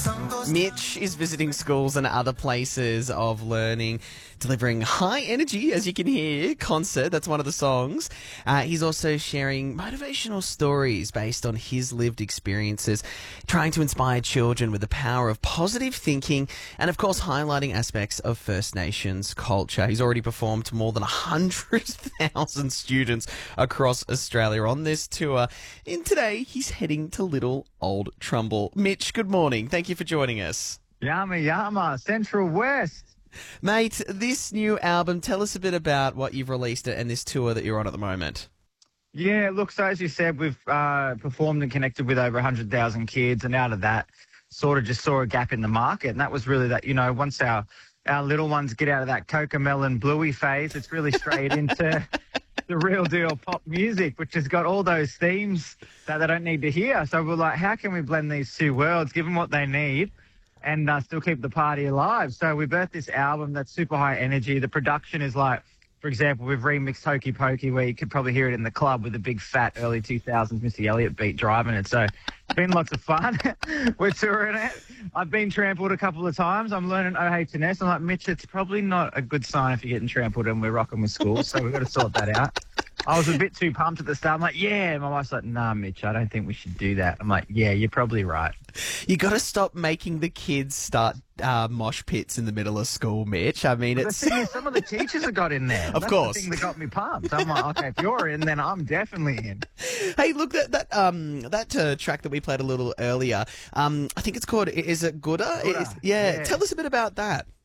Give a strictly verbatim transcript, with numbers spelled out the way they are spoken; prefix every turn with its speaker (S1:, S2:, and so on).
S1: Mitch is visiting schools and other places of learning, delivering high energy, as you can hear, concert. That's one of the songs. Uh, he's also sharing motivational stories based on his lived experiences, trying to inspire children with the power of positive thinking and, of course, highlighting aspects of First Nations culture. He's already performed to more than one hundred thousand students across Australia on this tour. And today, he's heading to little old Trumbull. Mitch, good morning. Thank you for joining us.
S2: Yama Yama, Central West.
S1: Mate, this new album, tell us a bit about what you've released and this tour that you're on at the moment.
S2: Yeah, look, so as you said, we've uh, performed and connected with over one hundred thousand kids, and out of that, sort of just saw a gap in the market. And that was really that, you know, once our, our little ones get out of that Cocomelon Bluey phase, it's really straight into the real deal pop music, which has got all those themes that they don't need to hear. So we're like, how can we blend these two worlds, give them what they need, and uh, still keep the party alive? So we birthed this album that's super high energy. The production is like, for example, we've remixed Hokey Pokey, where you could probably hear it in the club with a big fat early two thousands Missy Elliott beat driving it. So it's been lots of fun. We're touring it. I've been trampled a couple of times. I'm learning O H and S. I'm like, Mitch, it's probably not a good sign if you're getting trampled and we're rocking with schools, so we've got to sort that out. I was a bit too pumped at the start. I'm like, yeah. My wife's like, nah, Mitch, I don't think we should do that. I'm like, yeah, you're probably right.
S1: You got to stop making the kids start uh, mosh pits in the middle of school, Mitch. I mean,
S2: But
S1: it's...
S2: the thing is, some of the teachers have got in there.
S1: Of
S2: That's
S1: course.
S2: the thing that got me pumped. I'm like, okay, if you're in, then I'm definitely in.
S1: Hey, look, that that um that uh, track that we played a little earlier, um, I think it's called, is it Gooda?
S2: Gooda,
S1: Is- yeah.
S2: yeah.
S1: Tell us a bit about that.